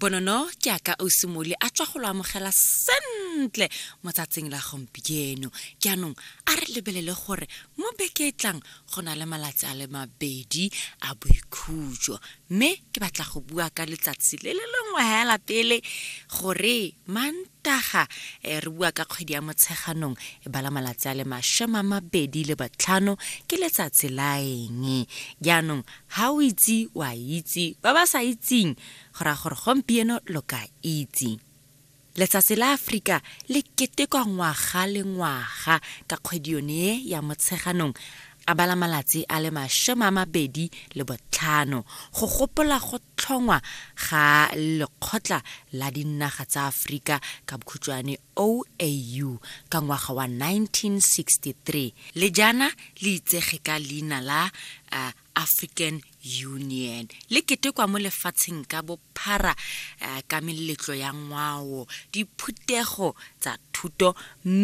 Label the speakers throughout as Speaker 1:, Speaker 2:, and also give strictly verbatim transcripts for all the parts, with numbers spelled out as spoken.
Speaker 1: Bonono ke aka o simole a tswa go lo amogela sentle mo tsatsing la gompieno. Ke anong a re lebelele gore mo beketlang go na le malatsi a le mabedi a boikhutso. Me ke batla go bua ka letsatsi le le lengwe hela pele gore Mantaga e re bua ka kgwedi ya Motsheganong e bala malatsi a le mashome a mabedi le botlhano ke letsatsi la eng. Jaanong ha o itse wa itse ba ba sa itseng gora gore gompieno lo ka itse. Letsatsi la Afrika le ketekwa ngwaga le ngwaga ka kgwedi yone ya Motsheganong a bala malatsi a le mashome a mabedi le botlhano go gopola go tlhongwa ga lekgotla la dinaga tsa Afrika ka bokhutswane O A U ka ngwaga wa nineteen sixty-three. Le jana le itsege ka leina la uh, African Union. Le ketekwa mo lefatsheng ka bophara uh, ka meletlo ya ngwao, diphutego tsa thuto,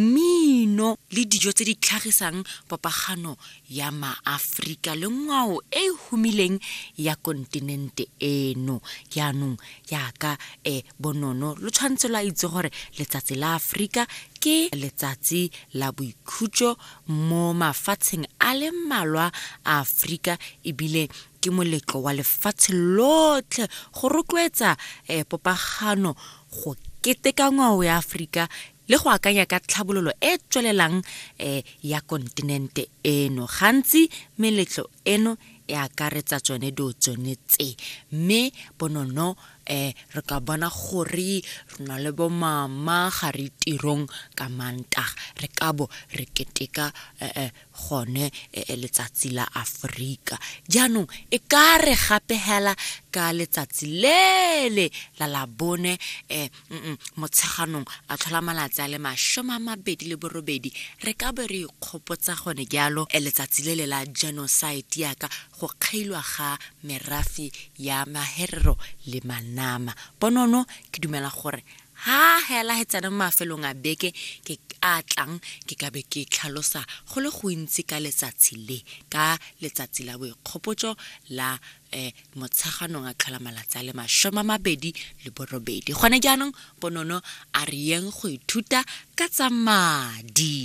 Speaker 1: mmino le dijo tse di tlhagisang popagano ya maAfrika le ngwao e humileng ya kontinente eno. Jaanong yaka e bonono lo tshwantse la itse gore letsatsi la Afrika ke letsatsi la boikhutso mo mafatsheng a le mmalwa a Afrika, ebile ke moletlo wa lefatshe lotlhe go rotloetsa eh, popagano, go keteka ngwao ya Afrika le go akanya ka tlhabololo e tswelelang eh, ya kontinente eno. Gantsi meletlo eno e akaretsa tsone do tsone tse, mme bonono eh re ka bona gore re na le bo mama ga re tirong ka Mantaga re ka bo re keteka eh gone letsatsi la Afrika. Jaanong e ka re gape hela ka letsatsi lele la Labone eh Motsheganong a tlhola malatsi a le mashome a mabedi le borobedi re ka be re ikgopotsa gone jalo letsatsi lele la genocide yaka go kgailwa ga merafe ya Maherero le Manama. Bonono ke dumela gore ha hela he tsana mafelong a beke ke a tlang ke ka be ke tlhalosa go le go ntse ka letsatsi le, ka letsatsi la boikgopotso la eh Motsheganong a tlhola malatsi a le mashome a mabedi le borobedi. Gone jaanong bonono a re yeng go ithuta ka tsa madi.